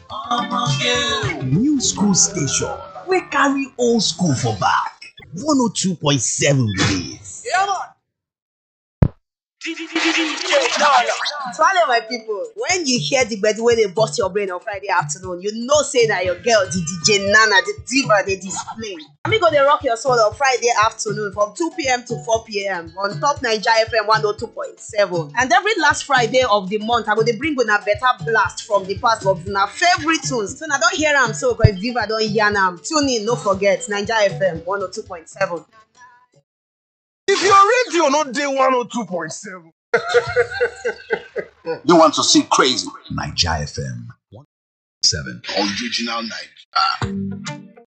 New school station wey carry old school for back. 102.7 release. Swallow my people. When you hear the gbedu wey dey burst your brain on Friday afternoon, you know say na your girl, the DJ Nana, the diva, dey display. Me go dey rock your soul on Friday afternoon from 2 p.m. to 4 p.m. on top Naija FM 102.7. And every last Friday of the month, I go dey bring una better blast from the past of una favorite tunes. So na don hear am so, because diva don yarn am. Tune in, no forget, Naija FM 102.7. If your radio no dey 102.7. You want to see crazy? Naija FM 107. Original Naija.